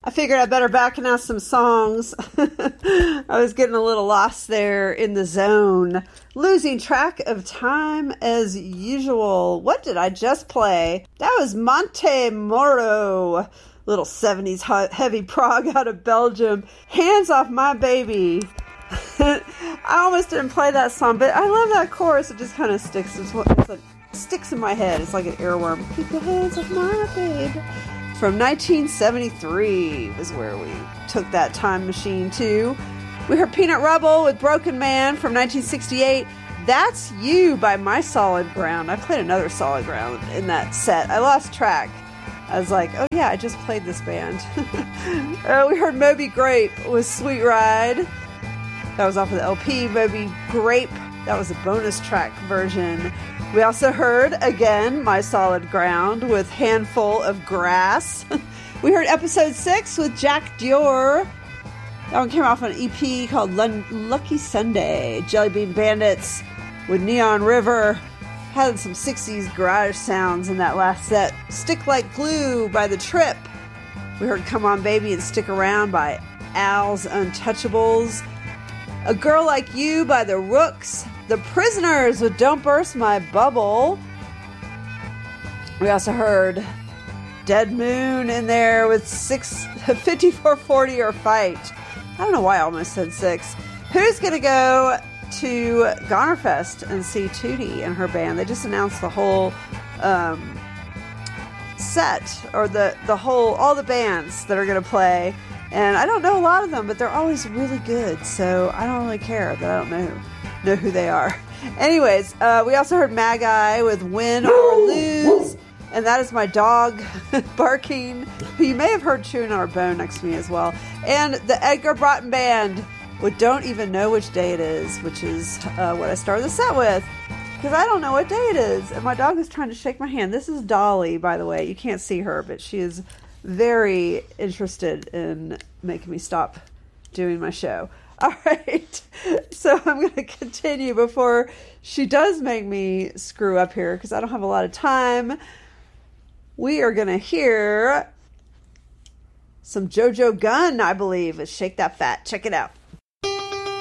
I figured I better back and ask some songs. I was getting a little lost there in the zone. Losing track of time as usual. What did I just play? That was Monte Moro. Little 70s heavy prog out of Belgium. Hands Off My Baby. I almost didn't play that song, but I love that chorus. It just kind of sticks. It's like, sticks in my head. It's like an earworm. Keep your hands off my baby. From 1973 was where we took that time machine to. We heard Peanut Rubble with Broken Man from 1968. That's You by My Solid Ground. I played another Solid Ground in that set. I lost track. I was like, oh yeah, I just played this band. We heard Moby Grape with Sweet Ride. That was off of the LP, Moby Grape. That was a bonus track version. We also heard, again, My Solid Ground with Handful of Grass. We heard Episode 6 with Jack Dior. That one came off an EP called Lucky Sunday. Jellybean Bandits with Neon River. Had some 60s garage sounds in that last set. Stick Like Glue by The Trip. We heard Come On Baby and Stick Around by Al's Untouchables. A Girl Like You by The Rooks. The Prisoners with Don't Burst My Bubble. We also heard Dead Moon in there with 5440 or Fight. I don't know why I almost said 6. Who's going to go to Gonerfest and see Tootie and her band? They just announced the whole set, or the whole, all the bands that are going to play. And I don't know a lot of them, but they're always really good. So I don't really care that I don't know who they are. Anyways, we also heard Magi with Win or Lose, and that is my dog barking, who you may have heard chewing on our bone next to me as well. And the Edgar Broughton Band with Don't Even Know Which Day It Is, which is what I started the set with, because I don't know what day it is, and my dog is trying to shake my hand. This is Dolly, by the way. You can't see her, but she is very interested in making me stop doing my show. All right, so I'm going to continue before she does make me screw up here, because I don't have a lot of time. We are going to hear some JoJo Gunn, I believe. Shake That Fat. Check it out.